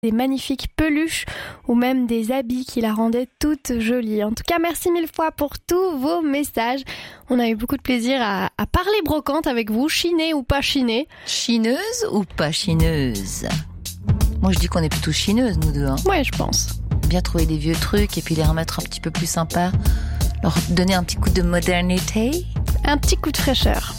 des magnifiques peluches ou même des habits qui la rendaient toute jolie. En tout cas, merci mille fois pour tous vos messages. On a eu beaucoup de plaisir à parler brocante avec vous, chinée ou pas chinée. Chineuse ou pas chineuse? Moi, je dis qu'on est plutôt chineuse, nous deux. Ouais, je pense. Bien trouver des vieux trucs et puis les remettre un petit peu plus sympas. Leur donner un petit coup de modernité. Un petit coup de fraîcheur.